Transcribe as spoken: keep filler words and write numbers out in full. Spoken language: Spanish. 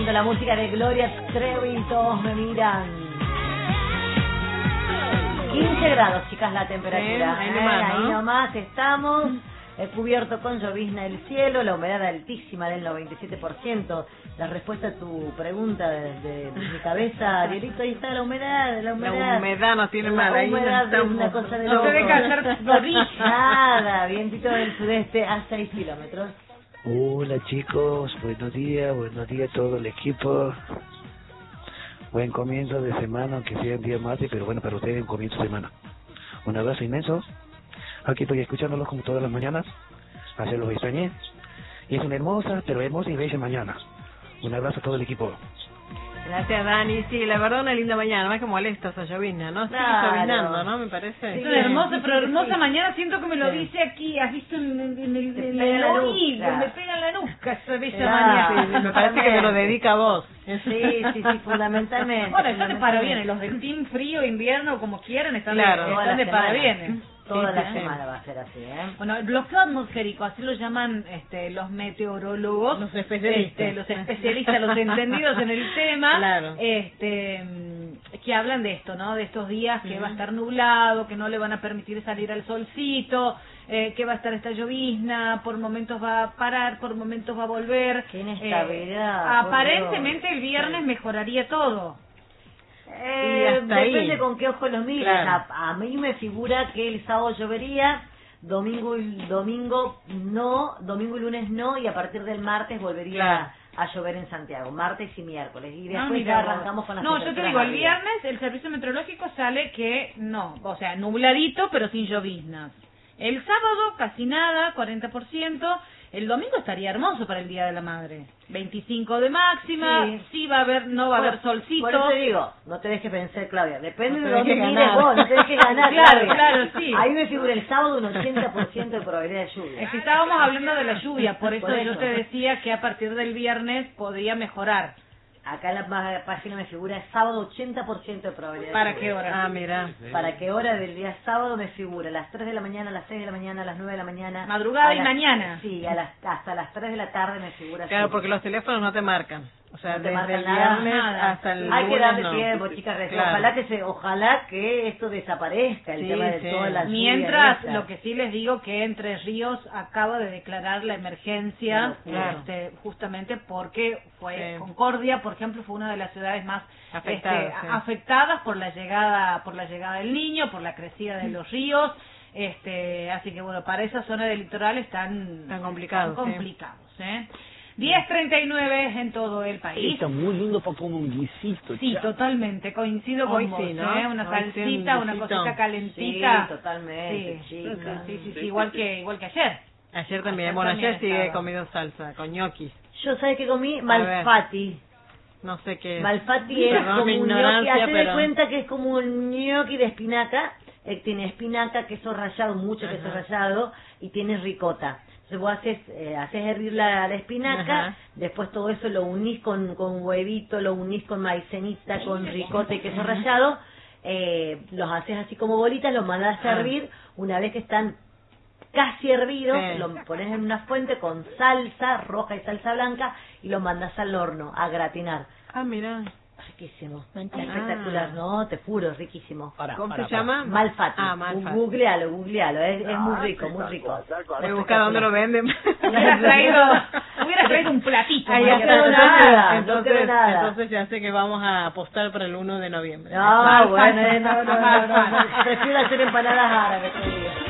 momento la música de Gloria Trevi, todos me miran. quince grados, chicas, la temperatura. Sí, ahí nomás, eh, ¿no? ahí nomás estamos. Eh, cubierto con llovizna el cielo, la humedad altísima del noventa y siete por ciento. La respuesta a tu pregunta desde de mi cabeza, Arielito, ahí está la humedad, la humedad. La humedad no tiene la mal, ahí no humedad es estamos. una cosa de No loco. se deja hacer rodillas. Nada, vientito del sudeste a seis kilómetros. Hola chicos, buenos días, buenos días a todo el equipo. Buen comienzo de semana, aunque sea un día martes, pero bueno, para ustedes un comienzo de semana. Un abrazo inmenso. Aquí estoy escuchándolos como todas las mañanas. Ayer los extrañé. Y es una hermosa, pero hermosa y bella mañana. Un abrazo a todo el equipo. Gracias, Dani. Sí, la verdad, una linda mañana. Más que molesta esa llovizna, ¿no? Sigue Claro. llovinando, ¿no? Me parece. Es Sí, una hermosa, sí, pero sí, hermosa sí. mañana. Siento que me lo Sí. dice aquí. ¿Has visto en, en, en el, Te en pega el la oído? nuca. Me pega en la nuca esa bella Claro. mañana. Sí, me parece que me lo dedica a vos. Sí, sí, sí, fundamentalmente. Bueno, están de fundamentalmente. parabienes. Los del team frío, invierno, como quieran, están, Claro. de, Toda están la de semana. parabienes. Toda Sí, la sí, sí. semana va a ser así, ¿eh? Bueno, el bloqueo atmosférico, así lo llaman este, los meteorólogos, Los especialistas. este, los especialistas, los entendidos en el tema, Claro. este, mm, que hablan de esto, ¿no? De estos días que va a estar nublado, que no le van a permitir salir al solcito, eh, que va a estar esta llovizna, por momentos va a parar, por momentos va a volver. Qué inestabilidad, por aparentemente Dios. el viernes mejoraría todo. Eh, Y hasta depende ahí. con qué ojo lo mires. Claro. A, a mí me figura que el sábado llovería, domingo y domingo no, domingo y lunes no, y a partir del martes volvería Claro. a, a llover en Santiago, martes y miércoles. Y Ah, después mira ya vos. arrancamos con las No, yo te temperaturas digo, el arriba. viernes el servicio meteorológico sale que no, o sea, nubladito pero sin lloviznas. El sábado casi nada, cuarenta por ciento. El domingo estaría hermoso para el Día de la Madre. veinticinco de máxima, Sí. sí, va a haber, no va a haber solcito. Por eso digo, no te dejes vencer, Claudia. Depende No te de dónde dejes mires ganar. vos, no te dejes ganar, Claro, Claudia. claro, sí. Ahí me figura el sábado un ochenta por ciento de probabilidad de lluvia. Es que estábamos hablando de la lluvia, por eso, Por yo eso. te decía que a partir del viernes podría mejorar. Acá en la pá- página me figura sábado ochenta por ciento de probabilidad de ¿Para lluvia. qué hora? Ah, mira. ¿Para qué hora del día sábado me figura? A las tres de la mañana, a las seis de la mañana, a las nueve de la mañana. Madrugada a y las- mañana. Sí, a las, hasta las tres de la tarde me figura. Claro, así. porque los teléfonos no te marcan. O sea, No te desde marcan el nada, viernes nada. hasta el Hay que lunes darle no. tiempo, chicas. que Claro. Ojalá que se, ojalá que esto desaparezca, el Sí, tema de sí. toda la lluvia Mientras, esta. lo que sí les digo que Entre Ríos acaba de declarar la emergencia, Claro. este, justamente porque fue Sí. Concordia, por ejemplo, fue una de las ciudades más Afectadas, este, sí. afectadas por la llegada, por la llegada del niño, por la crecida de los ríos, este, así que bueno, para esa zona del litoral están, Están complicados, están sí. complicados, ¿eh? diez treinta y nueve en todo el país. Está muy lindo para comer un guisito. Sí, chao. totalmente, coincido Hoy con vos, sí, ¿no? ¿eh? Una Hoy sí, un salsita, una guisito. cosita Sí, calentita. totalmente, Sí, chicas. sí, sí, sí, igual que igual que ayer. Ayer también, Ayer bueno, también ayer sigue estaba. comido salsa con ñoquis. Yo, ¿sabes qué comí? ver. Malfatti. No sé qué es. Malfatti es Perdón como mi un gnocchi. ignorancia, Hacé de pero... cuenta que es como un gnocchi de espinaca. Eh, tiene espinaca, queso rallado, mucho queso Ajá. rallado, y tiene ricota. Entonces vos haces, eh, haces hervir la, la espinaca, Ajá. después todo eso lo unís con, con huevito, lo unís con maicenita, con ricota y queso rallado, eh, los haces así como bolitas, los mandás a Ah. hervir. Una vez que están casi hervidos, Sí. lo pones en una fuente con salsa roja y salsa blanca y lo mandás al horno a gratinar. Ah, mira. Riquísimo, espectacular, ¿no? Te juro, riquísimo. Para, ¿Cómo para, se para. llama? Malfatti. Ah, Malfatti. Googlealo, googlealo, es, es muy rico, muy rico. Voy a buscar dónde lo venden. Hubieras traído, hubieras traído un platito. Ahí María. ya no quedó está, nada, no entonces, quedó nada. entonces ya sé que vamos a apostar para el uno de noviembre. No, Malfatti. bueno, eh, no, no, no, no, no, prefiero hacer empanadas árabes. te digo.